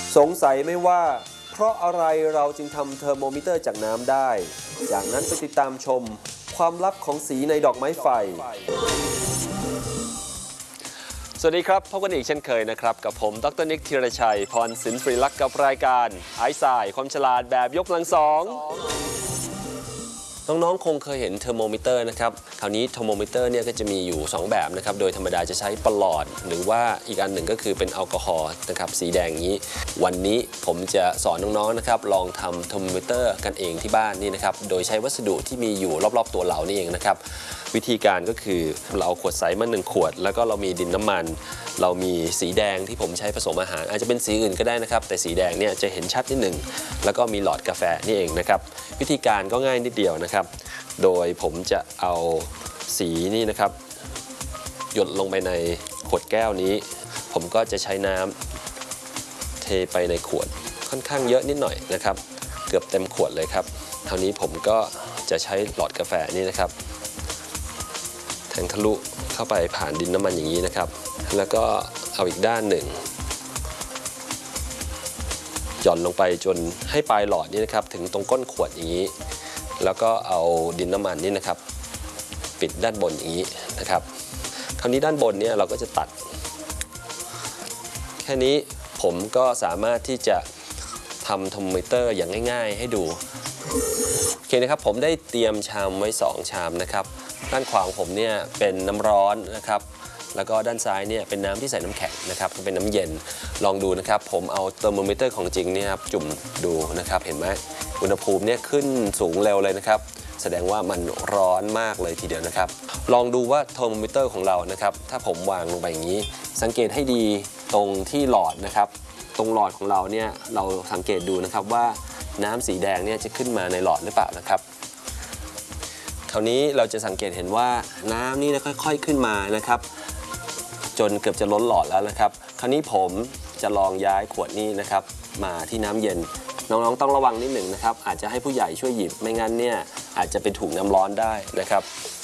สงสัยไหมว่าเพราะอะไรเราจึงทำเทอร์โมมิเตอร์จากน้ำได้จากนั้นไปติดตามชมความลับของสีในดอกไม้ไฟสวัสดีครับพบกันอีกเช่นเคยนะครับกับผมดร.นิก ธีรชัย พรศิลป์ ปรีลักษณ์กับรายการไอซ์ไซด์ความฉลาดแบบยกกำลังสองน้องๆคงเคยเห็นเทอร์โมมิเตอร์นะครับคราวนี้เทอร์โมมิเตอร์เนี่ยก็จะมีอยู่2แบบนะครับโดยธรรมดาจะใช้ประหลอดหรือว่าอีกอันหนึ่งก็คือเป็นแอลกอฮอล์นะครับสีแดงนี้วันนี้ผมจะสอนน้องๆนะครับลองทำเทอร์โมมิเตอร์กันเองที่บ้านนี่นะครับโดยใช้วัสดุที่มีอยู่รอบๆตัวเรานี่เองนะครับวิธีการก็คือเราเอาขวดใสมา1 ขวดแล้วก็เรามีดินน้ำมันเรามีสีแดงที่ผมใช้ผสมอาหารอาจจะเป็นสีอื่นก็ได้นะครับแต่สีแดงเนี่ยจะเห็นชัดนิดหนึ่งแล้วก็มีหลอดกาแฟนี่เองนะครับวิธีการก็ง่ายนิดเดียวนะครับโดยผมจะเอาสีนี่นะครับหยดลงไปในขวดแก้วนี้ผมก็จะใช้น้ำเทไปในขวดค่อนข้างเยอะนิดหน่อยนะครับเกือบเต็มขวดเลยครับคราวนี้ผมก็จะใช้หลอดกาแฟนี่นะครับแทงทะลุเข้าไปผ่านดินน้ำมันอย่างนี้นะครับแล้วก็เอาอีกด้านหนึ่งหย่อนลงไปจนให้ปลายหลอดนี่นะครับถึงตรงก้นขวดอย่างนี้แล้วก็เอาดินน้ำมันนี่นะครับปิดด้านบนอย่างนี้นะครับคราวนี้ด้านบนเนี่ยเราก็จะตัดแค่นี้ผมก็สามารถที่จะทำเทอร์โมมิเตอร์อย่างง่ายๆให้ดูโอเคนะครับผมได้เตรียมชามไว้2 ชามนะครับด้านขวาของผมเนี่ยเป็นน้ำร้อนนะครับแล้วก็ด้านซ้ายเนี่ยเป็นน้ำที่ใส่น้ำแข็งนะครับเป็นน้ำเย็นลองดูนะครับผมเอาเทอร์โมมิเตอร์ของจริงเนี่ยครับจุ่มดูนะครับเห็นไหมอุณหภูมิเนี่ยขึ้นสูงเร็วเลยนะครับแสดงว่ามันร้อนมากเลยทีเดียวนะครับลองดูว่าเทอร์โมมิเตอร์ของเรานะครับถ้าผมวางลงไปอย่างนี้สังเกตให้ดีตรงที่หลอดนะครับตรงหลอดของเราเนี่ยเราสังเกตดูนะครับว่าน้ำสีแดงเนี่ยจะขึ้นมาในหลอดหรือเปล่านะครับคราวนี้เราจะสังเกตเห็นว่าน้ำนี่ค่อยๆขึ้นมานะครับจนเกือบจะล้นหลอดแล้วนะครับคราวนี้ผมจะลองย้ายขวดนี้นะครับมาที่น้ำเย็นน้องๆต้องระวังนิดหนึ่งนะครับอาจจะให้ผู้ใหญ่ช่วยหยิบไม่งั้นเนี่ยอาจจะเป็นถุงน้ำร้อนได้นะครับ